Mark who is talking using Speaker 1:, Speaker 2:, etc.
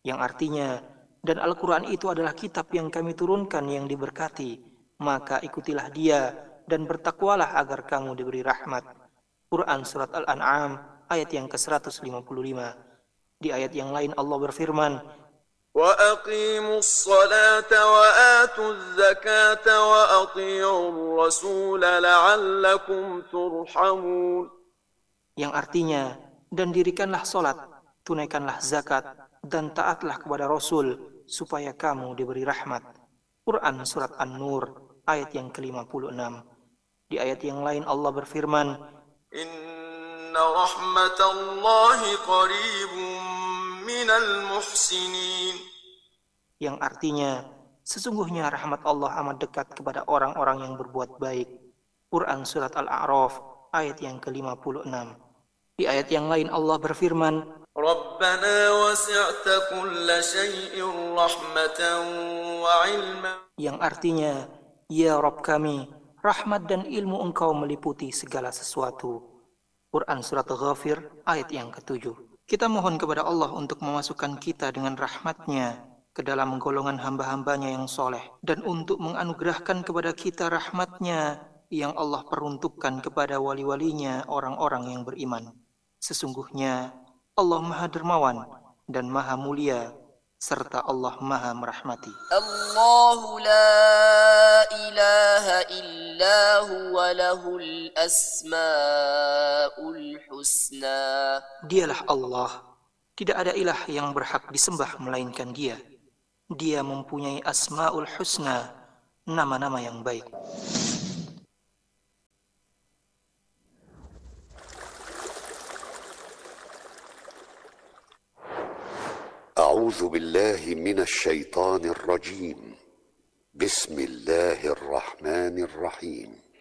Speaker 1: Yang artinya, dan Al-Quran itu adalah kitab yang kami turunkan yang diberkati, maka ikutilah dia dan bertakwalah agar kamu diberi rahmat. Quran Surat Al-An'am ayat yang ke-155. Di ayat yang lain Allah berfirman,
Speaker 2: وَأَقِيمُوا الصَّلَاةَ وَآتُوا الزَّكَاةَ وَأَطِيعُوا الرَّسُولَ لَعَلَّكُمْ تُرْحَمُونَ.
Speaker 1: yang artinya, dan dirikanlah solat, tunaikanlah zakat, dan taatlah kepada Rasul, supaya kamu diberi rahmat. Quran Surat An-Nur, ayat yang ke-56. Di ayat yang lain Allah berfirman,
Speaker 2: Inna rahmatallahi qaribun minal muhsinin.
Speaker 1: yang artinya, sesungguhnya rahmat Allah amat dekat kepada orang-orang yang berbuat baik. Quran Surat Al-A'raf, ayat yang ke-56. Di ayat yang lain Allah berfirman,
Speaker 2: Rabbana wasi'ta kulla syai'in rahmatan wa ilman.
Speaker 1: yang artinya, ya Rabb kami, rahmat dan ilmu Engkau meliputi segala sesuatu. Quran Surat Ghafir, ayat yang ke-7. Kita mohon kepada Allah untuk memasukkan kita dengan rahmat-Nya ke dalam golongan hamba-hambanya yang soleh, dan untuk menganugerahkan kepada kita rahmat-Nya yang Allah peruntukkan kepada wali-walinya orang-orang yang beriman. Sesungguhnya Allah Maha Dermawan dan Maha Mulia, serta Allah Maha Merahmati.
Speaker 3: Allahu la ilaha illa huwa lahul asma'ul husna.
Speaker 1: Dialah Allah, tidak ada ilah yang berhak disembah melainkan Dia. Dia mempunyai Asma'ul Husna, nama-nama yang baik.
Speaker 4: أعوذ بالله من الشيطان الرجيم. بسم الله الرحمن الرحيم.